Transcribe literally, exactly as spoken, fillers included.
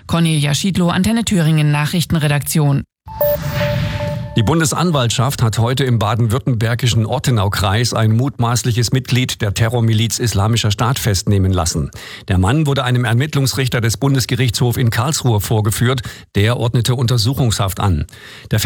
Cornelia Schiedlow, Antenne Thüringen Nachrichtenredaktion. Die Bundesanwaltschaft hat heute im baden-württembergischen Ortenaukreis ein mutmaßliches Mitglied der Terrormiliz Islamischer Staat festnehmen lassen. Der Mann wurde einem Ermittlungsrichter des Bundesgerichtshofs in Karlsruhe vorgeführt. Der ordnete Untersuchungshaft an. Der